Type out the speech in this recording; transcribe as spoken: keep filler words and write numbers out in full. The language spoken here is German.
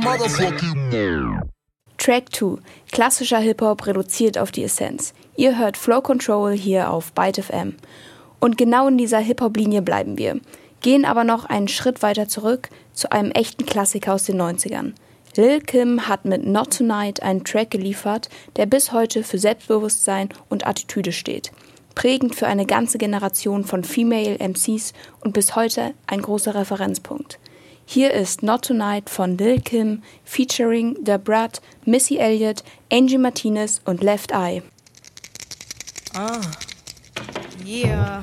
Track zwei. Klassischer Hip-Hop reduziert auf die Essenz. Ihr hört Flow Control hier auf Byte F M. Und genau in dieser Hip-Hop-Linie bleiben wir. Gehen aber noch einen Schritt weiter zurück zu einem echten Klassiker aus den neunzigern. Lil Kim hat mit Not Tonight einen Track geliefert, der bis heute für Selbstbewusstsein und Attitüde steht. Prägend für eine ganze Generation von Female M Cs und bis heute ein großer Referenzpunkt. Hier ist Not Tonight von Lil Kim featuring Da Brat, Missy Elliott, Angie Martinez und Left Eye. Ah, yeah.